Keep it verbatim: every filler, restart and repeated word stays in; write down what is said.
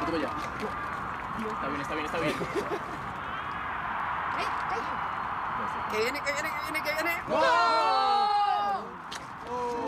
tiro ya. Está bien, está bien, está bien. Que viene, que viene, que viene, que viene. ¡Gol!